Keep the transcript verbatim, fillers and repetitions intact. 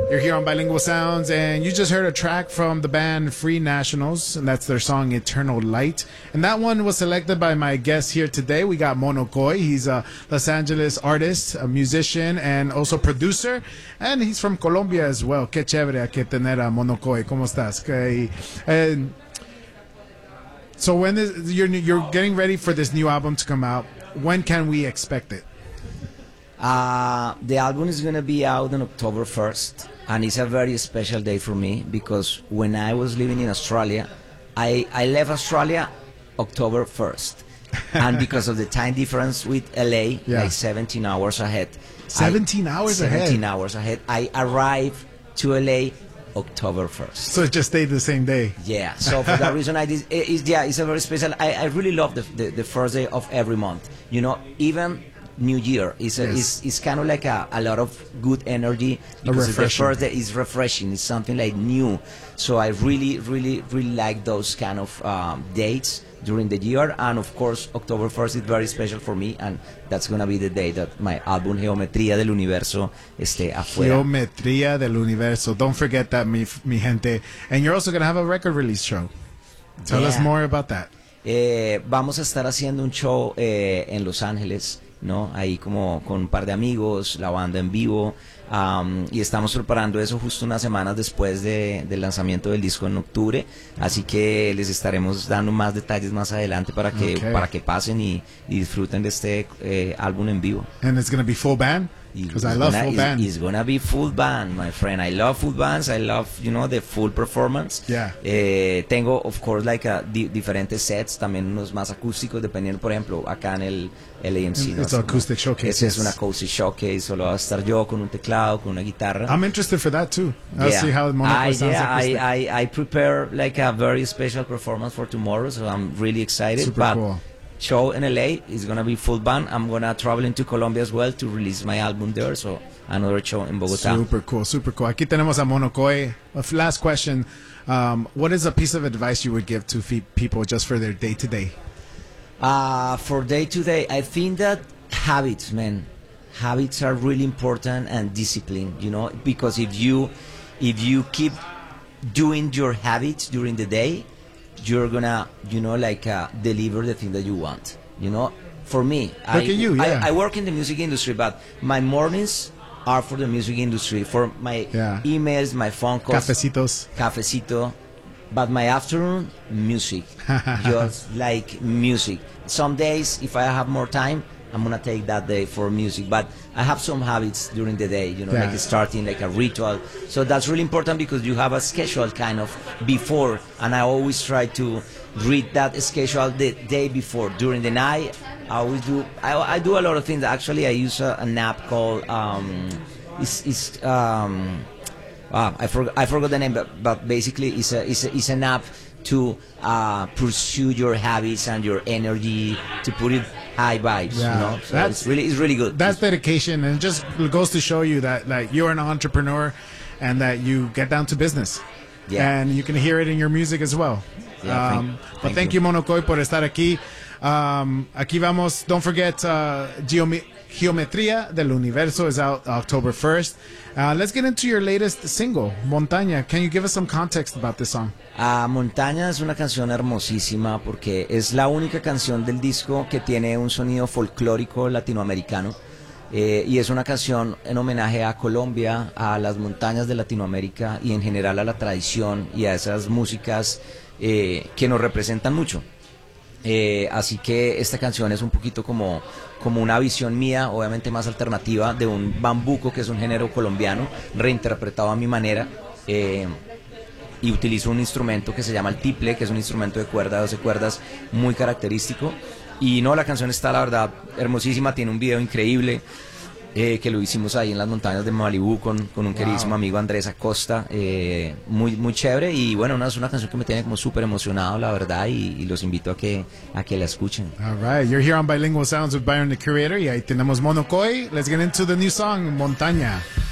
You're here on Bilingual Sounds, and you just heard a track from the band Free Nationals, and that's their song Eternal Light. And that one was selected by my guest here today. We got Mono Koy. He's a Los Angeles artist, a musician, and also producer. And he's from Colombia as well. Qué chévere que tener a Mono Koy. ¿Cómo estás? Okay. And so when is, you're, you're getting ready for this new album to come out. When can we expect it? Uh, the album is going to be out on October first, and it's a very special day for me because when I was living in Australia, I, I left Australia October first. And because of the time difference with L A, yeah. like seventeen hours ahead. seventeen I, hours seventeen ahead? seventeen hours ahead. I arrived to L A October first. So it just stayed the same day? Yeah, so for that reason, I did, it, it's, yeah, it's a very special, I, I really love the, the, the first day of every month. You know, even New Year is a, yes. is, is kind of like a, a lot of good energy because the first day is refreshing. It's something like new. So I really, really, really like those kind of um, dates during the year. And of course, October first is very special for me, and that's going to be the day that my album Geometría del Universo esté afuera. Geometría del Universo. Don't forget that, mi, mi gente. And you're also going to have a record release show. Tell yeah. us more about that. Eh, vamos a estar haciendo un show eh, en Los Ángeles, ¿no? Ahí como con un par de amigos, la banda en vivo, um, y estamos preparando eso justo unas semanas después de, del lanzamiento del disco en octubre, así que les estaremos dando más detalles más adelante para que, okay. para que pasen y, y disfruten de este eh, álbum en vivo. And it's going to be full band? Because I love gonna, full it's, band. It's gonna be full band, my friend. I love full bands. I love, you know, the full performance. Yeah. Eh, tengo, of course, like a, di diferentes sets, también unos más acústicos, dependiendo, por ejemplo, acá en el L A M C. It's ¿no? an acoustic showcase. Ese yes. es un acoustic showcase. Solo va a estar yo con un teclado, con una guitarra. I'm interested for that too. I'll yeah. see how Monaco I, sounds yeah, acoustic. I, I, I prepare like a very special performance for tomorrow, so I'm really excited. Super but cool. Show in L A is gonna be full band. I'm gonna travel into Colombia as well to release my album there. So another show in Bogotá. Super cool, super cool. Aquí tenemos a Mono Koy. Last question. Um, what is a piece of advice you would give to fe- people just for their day to day? Uh, for day to day, I think that habits, man, habits are really important, and discipline. You know, because if you if you keep doing your habits during the day, you're gonna, you know, like uh, deliver the thing that you want. You know, for me, Look I, at you, yeah. I, I work in the music industry, but my mornings are for the music industry, for my yeah. emails, my phone calls, Cafecitos, cafecito. But my afternoon, music, just like music. Some days, if I have more time, I'm gonna take that day for music. But I have some habits during the day, you know, yeah. like starting like a ritual. So that's really important because you have a schedule kind of before, and I always try to read that schedule the day before. During the night, I always do. I, I do a lot of things. Actually, I use a, an app called um, it's, it's um, ah, I forgot I forgot the name, but, but basically, it's a it's a, it's an app to uh, pursue your habits and your energy, to put it high vibes. Yeah. You know, so That's- it's really it's really good. that's dedication, and it just goes to show you that like you're an entrepreneur and that you get down to business. Yeah. And you can hear it in your music as well. Yeah, thank- um, but thank thank you. you, Mono Koy, por estar aquí. Um, aquí vamos. Don't forget, uh, Geome- Geometría del Universo is out October first. Uh, let's get into your latest single, Montaña. Can you give us some context about this song? Ah, Montaña es una canción hermosísima porque es la única canción del disco que tiene un sonido folclórico latinoamericano. Eh, y es una canción en homenaje a Colombia, a las montañas de Latinoamérica y en general a la tradición y a esas músicas eh, que nos representan mucho. Eh, así que esta canción es un poquito como, como una visión mía, obviamente más alternativa, de un bambuco, que es un género colombiano, reinterpretado a mi manera. Eh, y utilizo un instrumento que se llama el tiple, que es un instrumento de cuerda, de doce cuerdas, muy característico. Y no, la canción está, la verdad, hermosísima, tiene un video increíble, eh, que lo hicimos ahí en las montañas de Malibú con, con un Wow. queridísimo amigo, Andrés Acosta, eh, muy, muy chévere. Y bueno, no, es una canción que me tiene como súper emocionado, la verdad, y, y los invito a que, a que la escuchen. All right, you're here on Bilingual Sounds with Byron the Curator. Y ahí tenemos Mono Koy. Let's get into the new song, Montaña.